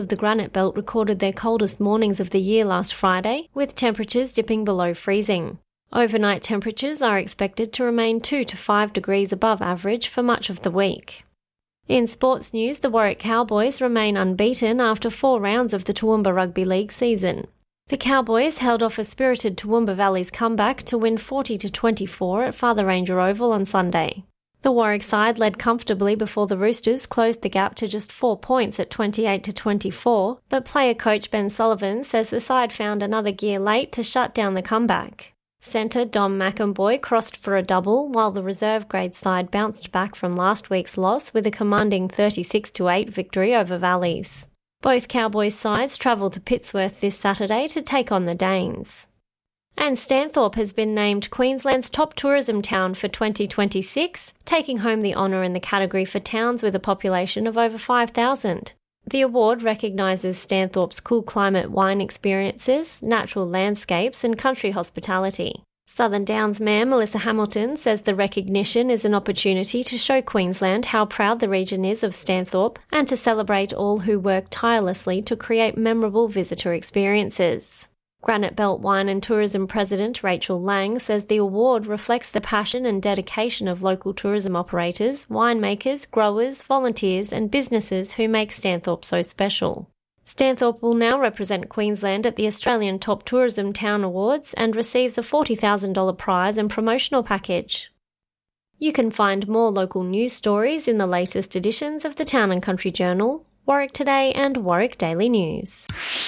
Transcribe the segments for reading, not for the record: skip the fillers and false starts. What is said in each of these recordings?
The Granite Belt recorded their coldest mornings of the year last Friday, with temperatures dipping below freezing. Overnight temperatures are expected to remain 2 to 5 degrees above average for much of the week. In sports news, the Warwick Cowboys remain unbeaten after 4 rounds of the Toowoomba Rugby League season. The Cowboys held off a spirited Toowoomba Valley's comeback to win 40-24 at Father Ranger Oval on Sunday. The Warwick side led comfortably before the Roosters closed the gap to just 4 points at 28-24, but player coach Ben Sullivan says the side found another gear late to shut down the comeback. Centre Dom McEnboy crossed for a double, while the reserve grade side bounced back from last week's loss with a commanding 36-8 victory over Valleys. Both Cowboys sides travel to Pittsworth this Saturday to take on the Danes. And Stanthorpe has been named Queensland's top tourism town for 2026, taking home the honour in the category for towns with a population of over 5,000. The award recognises Stanthorpe's cool climate wine experiences, natural landscapes and country hospitality. Southern Downs Mayor Melissa Hamilton says the recognition is an opportunity to show Queensland how proud the region is of Stanthorpe and to celebrate all who work tirelessly to create memorable visitor experiences. Granite Belt Wine and Tourism President Rachel Lang says the award reflects the passion and dedication of local tourism operators, winemakers, growers, volunteers and businesses who make Stanthorpe so special. Stanthorpe will now represent Queensland at the Australian Top Tourism Town Awards and receives a $40,000 prize and promotional package. You can find more local news stories in the latest editions of the Town and Country Journal, Warwick Today and Warwick Daily News.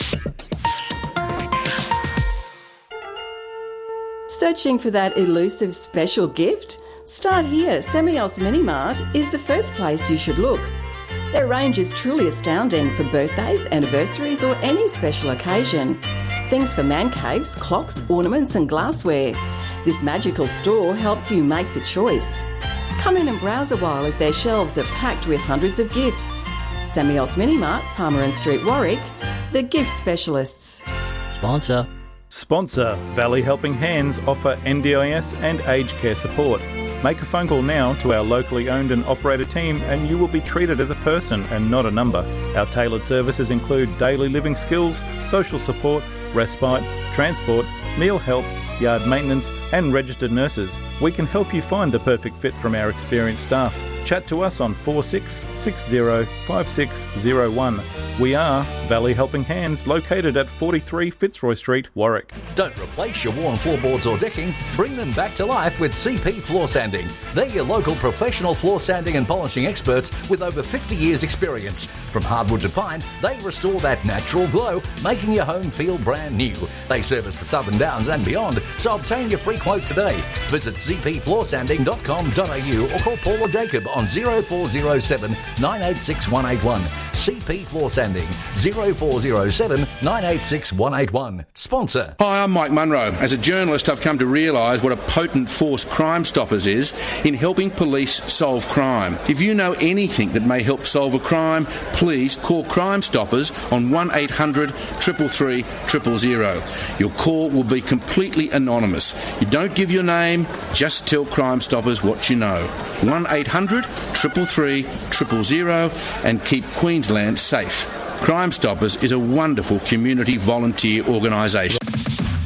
Searching for that elusive special gift? Start here. Semios Minimart is the first place you should look. Their range is truly astounding for birthdays, anniversaries or any special occasion. Things for man caves, clocks, ornaments and glassware. This magical store helps you make the choice. Come in and browse a while as their shelves are packed with hundreds of gifts. Semios Minimart, Palmerin Street, Warwick, the gift specialists. Sponsor Valley Helping Hands offer NDIS and aged care support. Make a phone call now to our locally owned and operated team and you will be treated as a person and not a number. Our tailored services include daily living skills, social support, respite, transport, meal help, yard maintenance and registered nurses. We can help you find the perfect fit from our experienced staff. Chat to us on 46605601. We are Valley Helping Hands, located at 43 Fitzroy Street, Warwick. Don't replace your worn floorboards or decking. Bring them back to life with CP Floor Sanding. They're your local professional floor sanding and polishing experts with over 50 years experience. From hardwood to pine, they restore that natural glow, making your home feel brand new. They service the Southern Downs and beyond, so obtain your free quote today. Visit cpfloorsanding.com.au or call Paul or Jacob on 0407 986 181. CP Floor Sanding, 0407 986 181. Sponsor. Hi, I'm Mike Munro. As a journalist, I've come to realise what a potent force Crime Stoppers is in helping police solve crime. If you know anything that may help solve a crime, please call Crime Stoppers on 1800 333 000. Your call will be completely anonymous. You don't give your name, just tell Crime Stoppers what you know. 1800 333 000 and keep Queensland safe. Crime Stoppers is a wonderful community volunteer organisation.